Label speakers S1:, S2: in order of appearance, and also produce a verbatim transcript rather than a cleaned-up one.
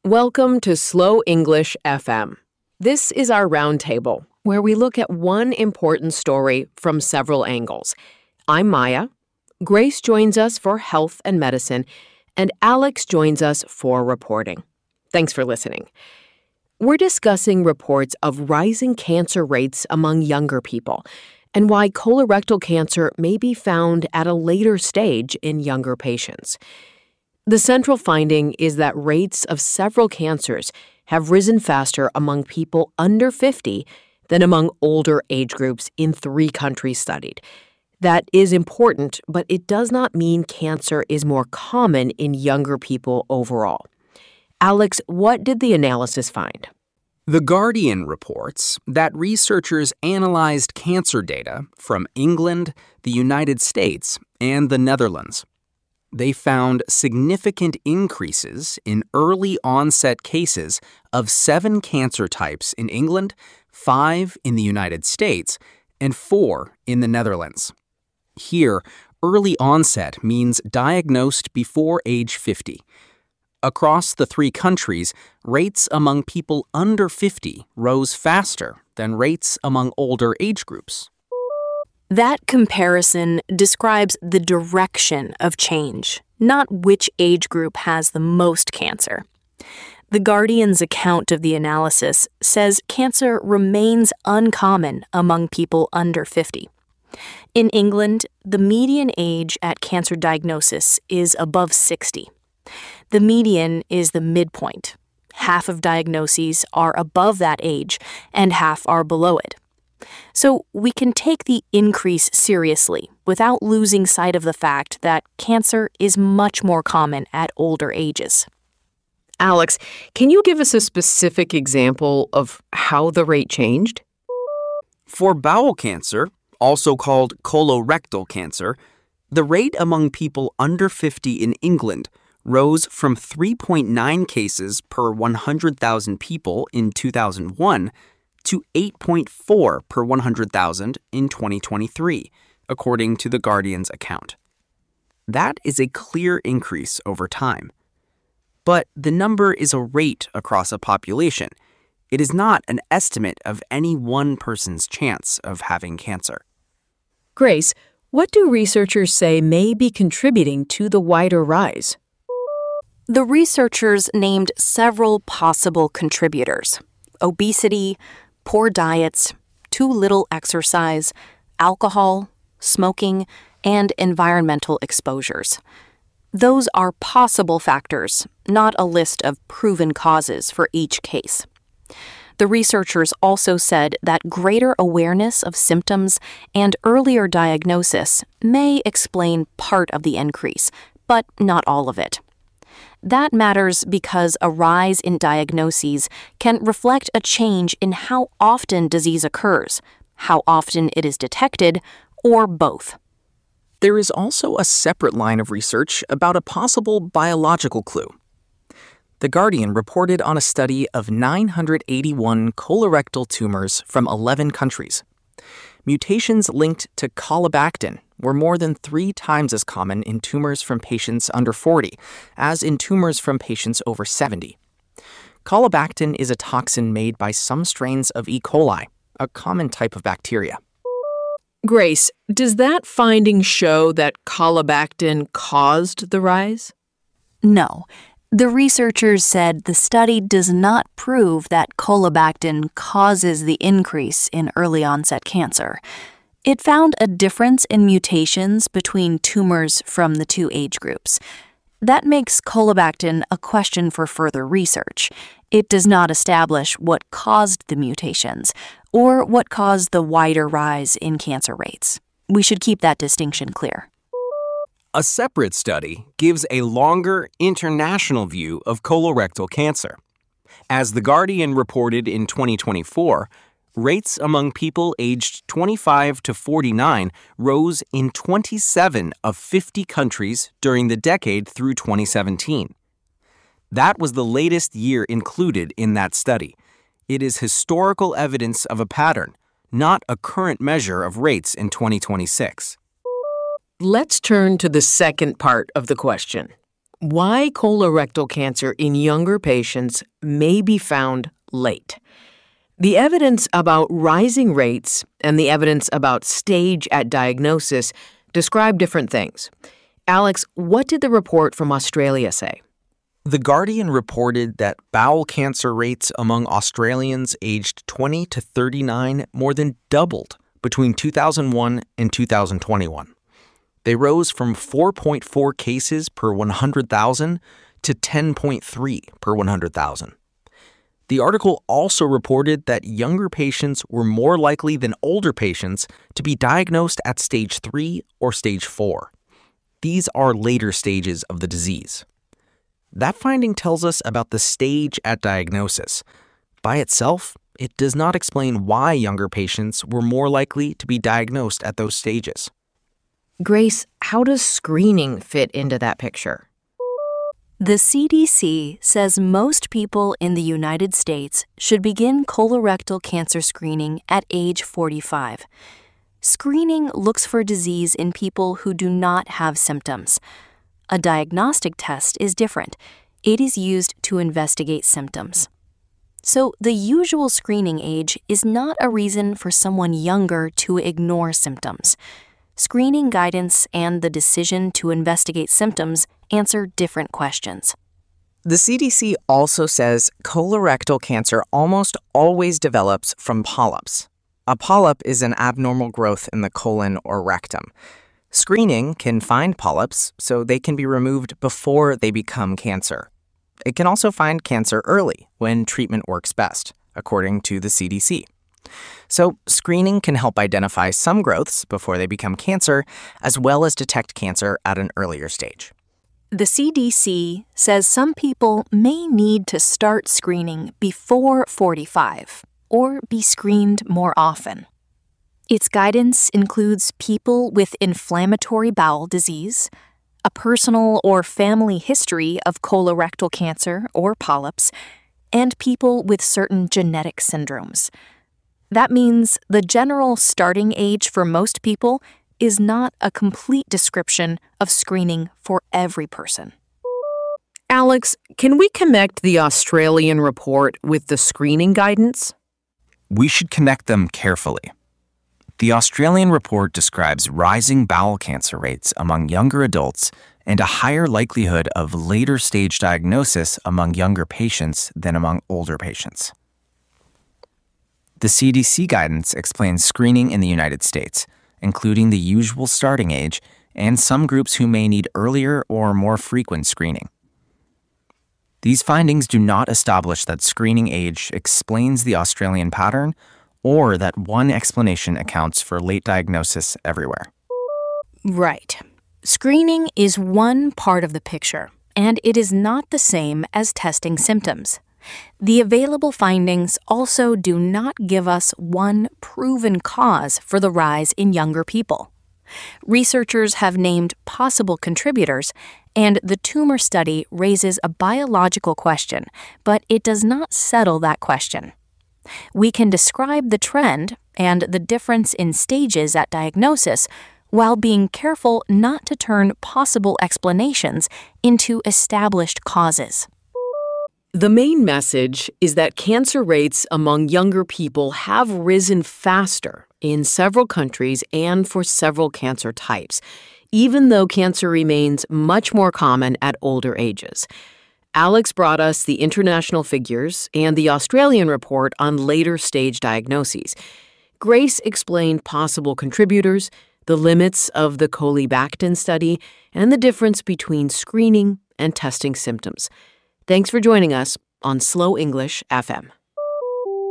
S1: Welcome to Slow English F M. This is our roundtable, where we look at one important story from several angles. I'm Maya. Grace joins us for health and medicine, and Alex joins us for reporting. Thanks for listening. We're discussing reports of rising cancer rates among younger people and why colorectal cancer may be found at a later stage in younger patients. The central finding is that rates of several cancers have risen faster among people under fifty than among older age groups in three countries studied. That is important, but it does not mean cancer is more common in younger people overall. Alex, what did the analysis find?
S2: The Guardian reports that researchers analyzed cancer data from England, the United States, and the Netherlands. They found significant increases in early onset cases of seven cancer types in England, five in the United States, and four in the Netherlands. Here, early onset means diagnosed before age fifty. Across the three countries, rates among people under fifty rose faster than rates among older age groups.
S3: That comparison describes the direction of change, not which age group has the most cancer. The Guardian's account of the analysis says cancer remains uncommon among people under fifty. In England, the median age at cancer diagnosis is above sixty. The median is the midpoint. Half of diagnoses are above that age, and half are below it. So we can take the increase seriously without losing sight of the fact that cancer is much more common at older ages.
S1: Alex, can you give us a specific example of how the rate changed?
S2: For bowel cancer, also called colorectal cancer, the rate among people under fifty in England rose from three point nine cases per one hundred thousand people in two thousand one to eight point four per one hundred thousand in twenty twenty-three, according to the Guardian's account. That is a clear increase over time. But the number is a rate across a population. It is not an estimate of any one person's chance of having cancer.
S1: Grace, what do researchers say may be contributing to the wider rise?
S3: The researchers named several possible contributors: obesity, poor diets, too little exercise, alcohol, smoking, and environmental exposures. Those are possible factors, not a list of proven causes for each case. The researchers also said that greater awareness of symptoms and earlier diagnosis may explain part of the increase, but not all of it. That matters because a rise in diagnoses can reflect a change in how often disease occurs, how often it is detected, or both.
S2: There is also a separate line of research about a possible biological clue. The Guardian reported on a study of nine hundred eighty-one colorectal tumors from eleven countries. Mutations linked to colobactin were more than three times as common in tumors from patients under forty as in tumors from patients over seventy. Colobactin is a toxin made by some strains of E. coli, a common type of bacteria.
S1: Grace, does that finding show that colobactin caused the rise?
S3: No. The researchers said the study does not prove that colobactin causes the increase in early-onset cancer. It found a difference in mutations between tumors from the two age groups. That makes colobactin a question for further research. It does not establish what caused the mutations or what caused the wider rise in cancer rates. We should keep that distinction clear.
S2: A separate study gives a longer international view of colorectal cancer. As The Guardian reported in twenty twenty-four, rates among people aged twenty-five to forty-nine rose in twenty-seven of fifty countries during the decade through twenty seventeen. That was the latest year included in that study. It is historical evidence of a pattern, not a current measure of rates in twenty twenty-six.
S1: Let's turn to the second part of the question. Why colorectal cancer in younger patients may be found late. The evidence about rising rates and the evidence about stage at diagnosis describe different things. Alex, what did the report from Australia say?
S2: The Guardian reported that bowel cancer rates among Australians aged twenty to thirty-nine more than doubled between two thousand one and two thousand twenty-one. They rose from four point four cases per one hundred thousand to ten point three per one hundred thousand. The article also reported that younger patients were more likely than older patients to be diagnosed at stage three or stage four. These are later stages of the disease. That finding tells us about the stage at diagnosis. By itself, it does not explain why younger patients were more likely to be diagnosed at those stages.
S1: Grace, how does screening fit into that picture?
S3: The C D C says most people in the United States should begin colorectal cancer screening at age forty-five. Screening looks for disease in people who do not have symptoms. A diagnostic test is different. It is used to investigate symptoms. So the usual screening age is not a reason for someone younger to ignore symptoms. Screening guidance and the decision to investigate symptoms answer different questions.
S4: The C D C also says colorectal cancer almost always develops from polyps. A polyp is an abnormal growth in the colon or rectum. Screening can find polyps so they can be removed before they become cancer. It can also find cancer early when treatment works best, according to the C D C. So screening can help identify some growths before they become cancer, as well as detect cancer at an earlier stage.
S3: The C D C says some people may need to start screening before forty-five or be screened more often. Its guidance includes people with inflammatory bowel disease, a personal or family history of colorectal cancer or polyps, and people with certain genetic syndromes. That means the general starting age for most people is not a complete description of screening for every person.
S1: Alex, can we connect the Australian report with the screening guidance?
S5: We should connect them carefully. The Australian report describes rising bowel cancer rates among younger adults and a higher likelihood of later stage diagnosis among younger patients than among older patients. The C D C guidance explains screening in the United States, including the usual starting age and some groups who may need earlier or more frequent screening. These findings do not establish that screening age explains the Australian pattern or that one explanation accounts for late diagnosis everywhere.
S3: Right. Screening is one part of the picture, and it is not the same as testing symptoms. The available findings also do not give us one proven cause for the rise in younger people. Researchers have named possible contributors, and the tumor study raises a biological question, but it does not settle that question. We can describe the trend and the difference in stages at diagnosis while being careful not to turn possible explanations into established causes.
S1: The main message is that cancer rates among younger people have risen faster in several countries and for several cancer types, even though cancer remains much more common at older ages. Alex brought us the international figures and the Australian report on later stage diagnoses. Grace explained possible contributors, the limits of the Colibactin study, and the difference between screening and testing symptoms. Thanks for joining us on Slow English F M.